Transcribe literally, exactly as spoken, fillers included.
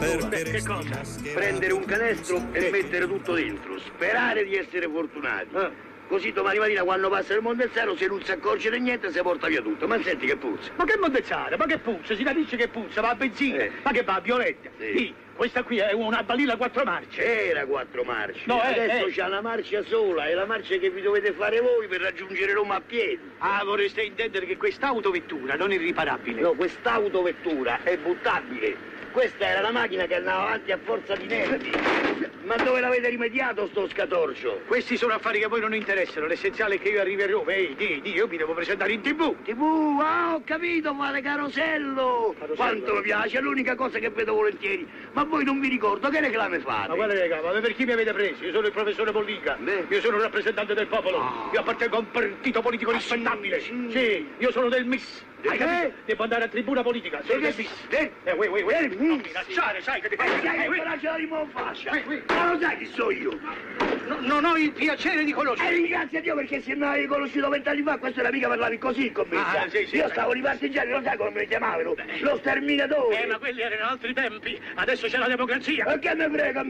Beh, che cosa? Prendere un canestro e mettere tutto dentro, sperare di essere fortunati. Ah. Così domani mattina quando passa il Montezzaro se non si accorge di niente si porta via tutto. Ma senti che puzza. Ma che Montezzaro? Ma che puzza? Si capisce che puzza, va a benzina. Eh. Ma che va a violetta? Sì. Sì, questa qui è una balilla a quattro marce. Era quattro marce. No, eh, Adesso eh. c'è una marcia sola, è la marcia che vi dovete fare voi per raggiungere Roma a piedi. Ah, vorreste intendere che quest'autovettura non è irriparabile? No, quest'autovettura è buttabile. Questa era la macchina che andava avanti a forza di nervi. Ma dove l'avete rimediato sto scatorcio? Questi sono affari che a voi non interessano, l'essenziale è che io arrivi a Roma. Ehi, di, di, io mi devo presentare in tv. tv, ah, ho capito, fate carosello. Carosello. Quanto mi piace, è l'unica cosa che vedo volentieri. Ma voi non vi ricordo, che reclame fate? Ma quale raga, ma per chi mi avete preso? Io sono il professore Pollica. Beh. Io sono un rappresentante del popolo. Ah. Io appartengo a un partito politico Ah, rispettabile. sì, sì. Sì, io sono del Miss. Del Hai che? capito? Devo andare a tribuna politica. Sono Del del che? Miss. Del- Eh, uè, uè, uè. Del Non Miss. minacciare, sai che ti Ma fai. sai Eh, che uè. coraggio la rimò fascia? Qui, qui. Ma lo sai chi so io? No, non ho il piacere di E conoscere. ringrazia Dio perché se non avevi conosciuto vent'anni fa, questo era mica parlavi così, commessa. Ah, sì, sì, io sì. stavo di partigiani, lo sai come mi chiamavano? Lo sterminatore. Eh, ma quelli erano altri tempi. Adesso c'è la democrazia. E che me frega?